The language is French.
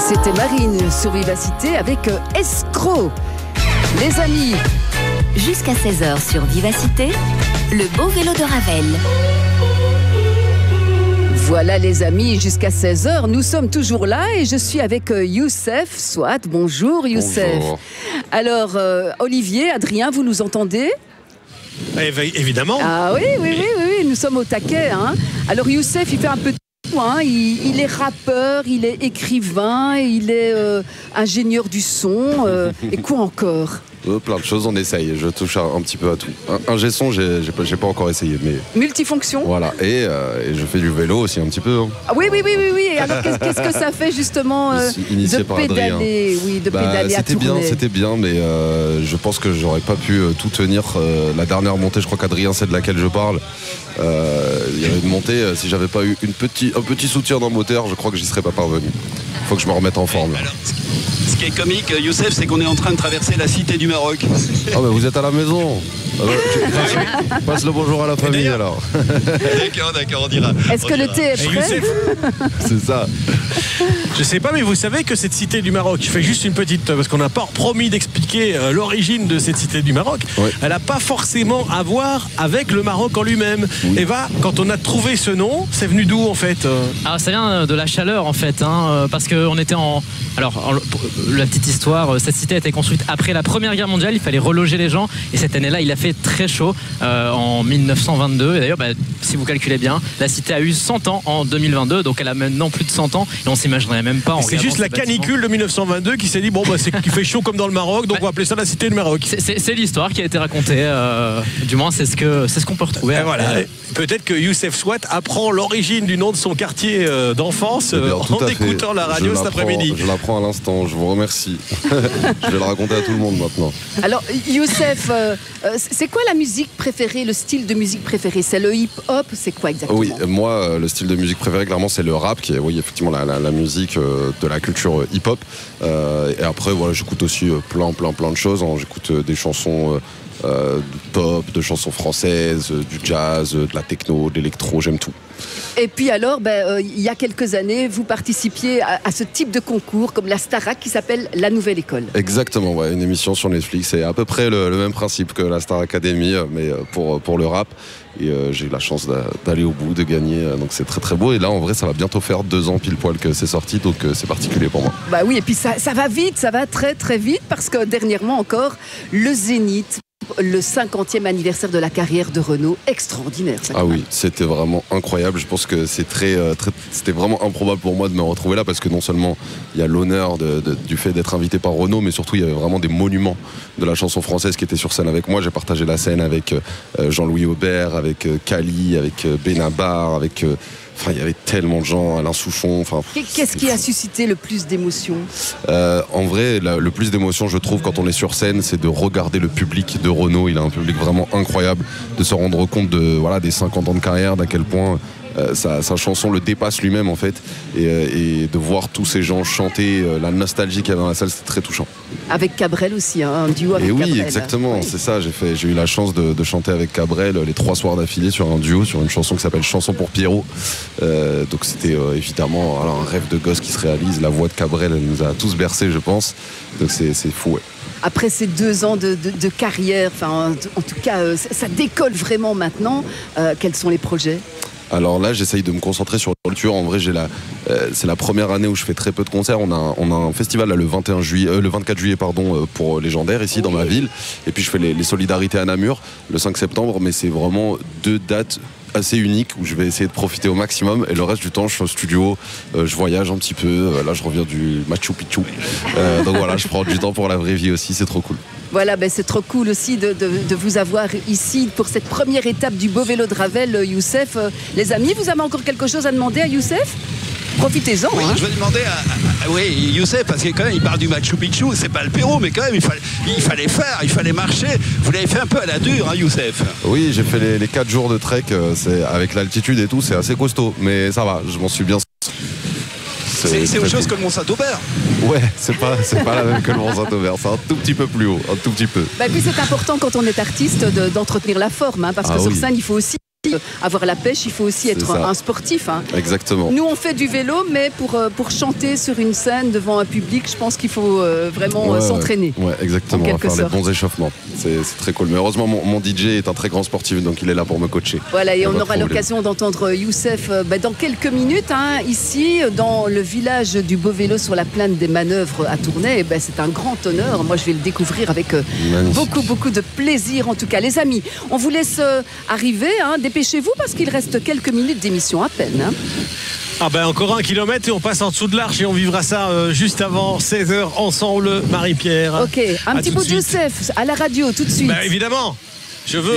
C'était Marine sur Vivacité avec Escroc. Les amis, jusqu'à 16h sur Vivacité, le beau vélo de Ravel. Voilà les amis, jusqu'à 16h, nous sommes toujours là et je suis avec Youssef Swat. Bonjour Youssef. Bonjour. Alors Olivier, Adrien, vous nous entendez ? Évidemment. Ah oui, nous sommes au taquet. Hein. Alors Youssef, il fait un peu de tout. Hein. Il est rappeur, il est écrivain, il est ingénieur du son. Et quoi encore ? Plein de choses, on essaye. Je touche un petit peu à tout. Ingé son, j'ai pas encore essayé, mais multifonction. voilà. Et je fais du vélo aussi un petit peu. Hein. Ah oui. Et alors qu'est-ce que ça fait justement initié de par Adrien. pédaler, pédaler à tourner. C'était bien, mais je pense que j'aurais pas pu tout tenir. La dernière montée, je crois qu'Adrien sait de laquelle je parle. Il y avait une montée. Si j'avais pas eu un petit soutien dans le moteur, je crois que j'y serais pas parvenu. Faut que je me remette en forme. Alors, ce qui est comique, Youssef, c'est qu'on est en train de traverser la cité du Maroc. Ah bah vous êtes à la maison. Passe le bonjour à la famille alors. D'accord, on dira. Est-ce que le thé est prêt ? Youssef, C'est ça. je sais pas, mais vous savez que cette cité du Maroc, je fais juste une petite, parce qu'on n'a pas promis d'expliquer l'origine de cette cité du Maroc, ouais. Elle n'a pas forcément à voir avec le Maroc en lui-même. Oui. Eva, quand on a trouvé ce nom, c'est venu d'où en fait ? Ah, ça vient de la chaleur en fait, hein, parce qu'on était la petite histoire, cette cité a été construite après la Première Guerre mondiale, il fallait reloger les gens, et cette année-là, il a fait très chaud en 1922, et d'ailleurs, si vous calculez bien, la cité a eu 100 ans en 2022, donc elle a maintenant plus de 100 ans, et on s'imaginerait même pas. C'est juste la canicule de 1922 qui s'est dit, c'est qu'il fait chaud comme dans le Maroc, donc on va appeler ça la cité du Maroc. C'est l'histoire qui a été racontée, du moins c'est ce qu'on peut retrouver. Et voilà. Peut-être que Youssef Swat apprend l'origine du nom de son quartier d'enfance en écoutant la radio cet après-midi. Je l'apprends à l'instant, je vous remercie. Je vais le raconter à tout le monde maintenant. Alors Youssef, c'est quoi la musique préférée, le style de musique préféré ? C'est le hip-hop ? C'est quoi exactement ? Oui, moi, le style de musique préféré, clairement, c'est le rap, qui est effectivement la musique de la culture hip-hop. Et après, voilà, j'écoute aussi plein de choses. Hein. J'écoute des chansons pop, de chansons françaises, du jazz, de la techno, de l'électro, j'aime tout. Et puis alors, il y a quelques années, vous participiez à ce type de concours comme la Starac qui s'appelle La Nouvelle École. Exactement, ouais, une émission sur Netflix. C'est à peu près le même principe que la Star Academy, mais pour le rap. Et j'ai eu la chance d'aller au bout, de gagner, donc c'est très très beau. Et là, en vrai, ça va bientôt faire 2 ans pile poil que c'est sorti, donc c'est particulier pour moi. Bah oui, et puis ça va vite, ça va très très vite, parce que dernièrement encore, le Zénith, le 50e anniversaire de la carrière de Renaud, extraordinaire. Ah oui, c'était vraiment incroyable. Je pense que c'était vraiment improbable pour moi de me retrouver là, parce que non seulement il y a l'honneur du fait d'être invité par Renaud, mais surtout il y avait vraiment des monuments de la chanson française qui étaient sur scène avec moi. J'ai partagé la scène avec Jean-Louis Aubert, avec Kali, avec Benabar, avec... il y avait tellement de gens, Alain Souchon. Qu'est-ce qui a suscité le plus d'émotions ? En vrai, le plus d'émotions, je trouve, quand on est sur scène, c'est de regarder le public de Renaud. Il a un public vraiment incroyable, de se rendre compte des 50 ans de carrière, d'à quel point sa chanson le dépasse lui-même en fait, et de voir tous ces gens chanter, la nostalgie qu'il y avait dans la salle, c'était très touchant. Avec Cabrel aussi, un duo avec Cabrel. Oui, exactement, oui. C'est ça, j'ai eu la chance de chanter avec Cabrel les 3 soirs d'affilée sur un duo, sur une chanson qui s'appelle Chanson pour Pierrot. Donc c'était évidemment un rêve de gosse qui se réalise. La voix de Cabrel, elle nous a tous bercés, je pense, donc c'est fou, ouais. Après ces 2 ans de carrière, en tout cas, ça décolle vraiment maintenant. Quels sont les projets ? Alors là, j'essaye de me concentrer sur le tour. En vrai, c'est la première année où je fais très peu de concerts. On a un festival là, le 24 juillet pour Légendaire ici dans ma ville. Et puis je fais les solidarités à Namur le 5 septembre. Mais c'est vraiment 2 dates assez uniques où je vais essayer de profiter au maximum. Et le reste du temps, je suis au studio, je voyage un petit peu. Là, je reviens du Machu Picchu. Donc voilà, je prends du temps pour la vraie vie aussi. C'est trop cool. Voilà, c'est trop cool aussi de vous avoir ici pour cette première étape du beau vélo de Ravel, Youssef. Les amis, vous avez encore quelque chose à demander à Youssef ? Profitez-en. Oui, je vais demander à Youssef, parce que quand même il parle du Machu Picchu, c'est pas le Pérou, mais quand même il fallait marcher. Vous l'avez fait un peu à la dure, hein, Youssef ? Oui, j'ai fait les 4 jours de trek, avec l'altitude et tout, c'est assez costaud, mais ça va, je m'en suis bien. C'est autre chose que le Mont-Saint-Aubert. Ouais, c'est pas la même que le Mont-Saint-Aubert, c'est un tout petit peu plus haut, un tout petit peu. Et puis c'est important quand on est artiste d'entretenir la forme, parce que sur scène il faut aussi avoir la pêche, il faut aussi être ça. un sportif. Hein. Exactement. Nous, on fait du vélo, mais pour chanter sur une scène devant un public, je pense qu'il faut vraiment s'entraîner. Ouais, exactement. En On va quelque faire sorte. les bons échauffements. C'est très cool. Mais heureusement, mon DJ est un très grand sportif, donc il est là pour me coacher. Voilà, et Y a on pas de aura problème. l'occasion d'entendre Youssef dans quelques minutes, hein, ici, dans le village du Beau Vélo sur la plaine des Manœuvres à Tournai. Et c'est un grand honneur. Moi, je vais le découvrir avec Magnifique. beaucoup de plaisir, en tout cas. Les amis, on vous laisse arriver. Hein, dépêchez-vous parce qu'il reste quelques minutes d'émission à peine. Hein. Ah ben encore 1 kilomètre et on passe en dessous de l'Arche et on vivra ça juste avant 16h ensemble, Marie-Pierre. Ok, un À petit tout bout de de suite. Youssef à la radio tout de suite. Ben évidemment, je veux